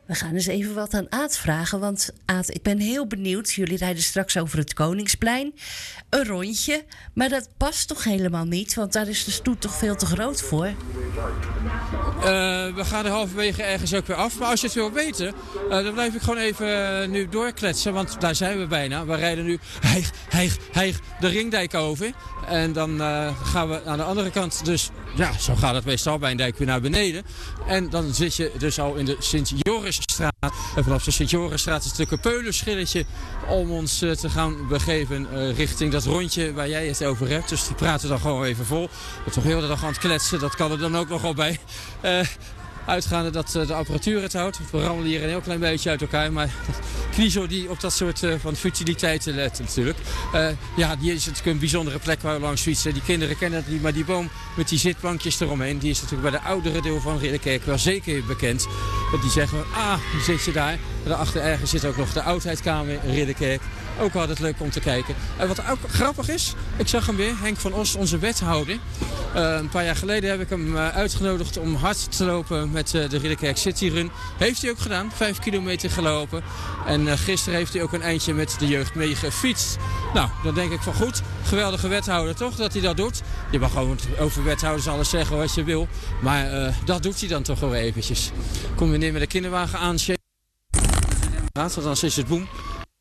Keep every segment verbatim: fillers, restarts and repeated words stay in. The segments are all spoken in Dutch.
We gaan eens even wat aan Aad vragen. Want Aad, ik ben heel benieuwd. Jullie rijden straks over het Koningsplein. Een rondje. Maar dat past toch helemaal niet? Want daar is de stoet toch veel te groot voor? Uh, we gaan er halverwege ergens ook weer af. Maar als je het wil weten, uh, dan blijf ik gewoon even uh, nu doorkletsen. Want daar zijn we bijna. We rijden nu heig, heig, heig de Ringdijk over. En dan uh, gaan we aan de andere kant dus... Ja, zo gaat het meestal bij een dijk weer naar beneden. En dan zit je dus al in de Sint-Jorisstraat. En vanaf de Sint-Jorisstraat is het natuurlijk een peulenschilletje om ons uh, te gaan begeven uh, richting dat rondje waar jij het over hebt. Dus die praten dan gewoon even vol. We toch heel de dag aan het kletsen, dat kan er dan ook nog wel bij. Uh, Uitgaande dat uh, de apparatuur het houdt. We rammelen hier een heel klein beetje uit elkaar. Maar Kniezo die op dat soort uh, van futiliteiten let natuurlijk. Uh, ja, die is natuurlijk een bijzondere plek waar we langs fietsen. Die kinderen kennen het niet, maar die boom met die zitbankjes eromheen, die is natuurlijk bij de oudere deel van Ridderkerk wel zeker bekend. Die zeggen, ah, die zit je daar. Daarachter ergens zit ook nog de oudheidskamer Ridderkerk. Ook altijd leuk om te kijken. En wat ook grappig is, ik zag hem weer, Henk van Os, onze wethouder. Uh, een paar jaar geleden heb ik hem uh, uitgenodigd om hard te lopen met uh, de Ridderkerk City Run. Heeft hij ook gedaan, vijf kilometer gelopen. En uh, gisteren heeft hij ook een eindje met de jeugd mee gefietst. Nou, dan denk ik van goed, geweldige wethouder toch, dat hij dat doet. Je mag gewoon over wethouders alles zeggen wat je wil. Maar uh, dat doet hij dan toch wel eventjes. Kom weer neer met de kinderwagen aan. Want dan is het boem.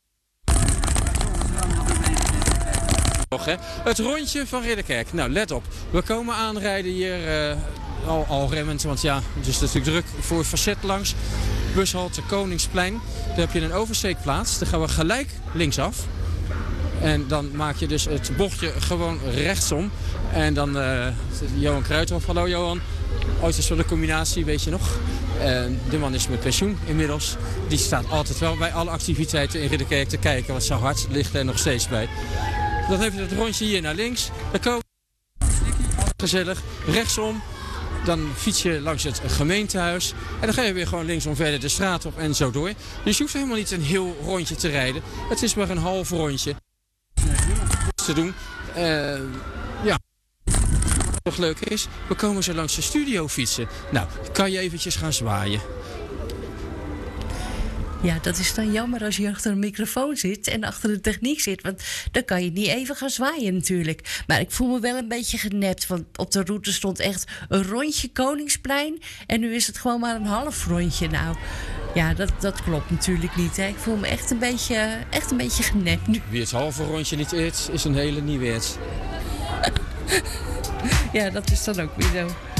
Het rondje van Ridderkerk. Nou, let op. We komen aanrijden hier uh, al, al remmend, want ja, het is natuurlijk druk voor facet langs. Bushalte Koningsplein. Daar heb je een oversteekplaats. Daar gaan we gelijk linksaf. En dan maak je dus het bochtje gewoon rechtsom. En dan uh, Johan Kruithof. Hallo Johan. Ooit is van de combinatie, weet je nog. Uh, de man is met pensioen inmiddels. Die staat altijd wel bij alle activiteiten in Ridderkerk te kijken. Want zijn hart ligt er nog steeds bij. Dan heb je het rondje hier naar links. Dan komen gezellig rechtsom. Dan fiets je langs het gemeentehuis. En dan ga je weer gewoon linksom verder de straat op en zo door. Dus je hoeft helemaal niet een heel rondje te rijden. Het is maar een half rondje te doen. Uh, ja. Wat leuk is, we komen zo langs de studio fietsen. Nou, kan je eventjes gaan zwaaien. Ja, dat is dan jammer als je achter een microfoon zit en achter de techniek zit. Want dan kan je niet even gaan zwaaien natuurlijk. Maar ik voel me wel een beetje genept. Want op de route stond echt een rondje Koningsplein. En nu is het gewoon maar een half rondje. Nou, ja, dat, dat klopt natuurlijk niet. Hè. Ik voel me echt een beetje, echt een beetje genept nu. Wie het halve rondje niet eet, is een hele nieuwe eet. Ja, dat is dan ook weer zo.